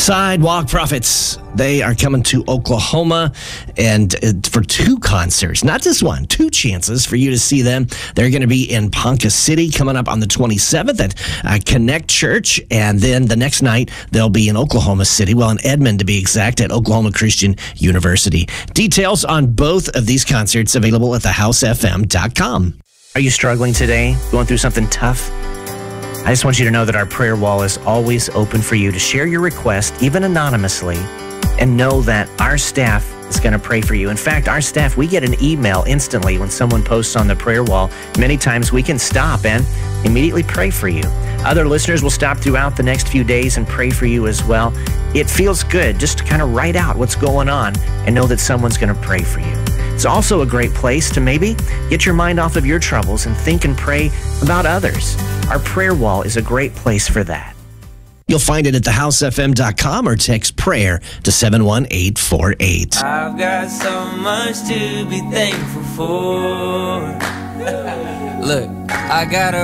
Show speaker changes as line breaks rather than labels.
Sidewalk Prophets. They are coming to Oklahoma and for 2 concerts, not just one, 2 chances for you to see them. They're going to be in Ponca City coming up on the 27th at Connect Church. And then the next night, they'll be in Oklahoma City, well, in Edmond to be exact, at Oklahoma Christian University. Details on both of these concerts available at thehousefm.com. Are you struggling today? Going through something tough? I just want you to know that our prayer wall is always open for you to share your request, even anonymously, and know that our staff is going to pray for you. In fact, our staff, we get an email instantly when someone posts on the prayer wall. Many times we can stop and immediately pray for you. Other listeners will stop throughout the next few days and pray for you as well. It feels good just to kind of write out what's going on and know that someone's going to pray for you. It's also a great place to maybe get your mind off of your troubles and think and pray about others. Our prayer wall is a great place for that. You'll find it at thehousefm.com or text prayer to 71848.
I've got so much to be thankful for. Look, I got a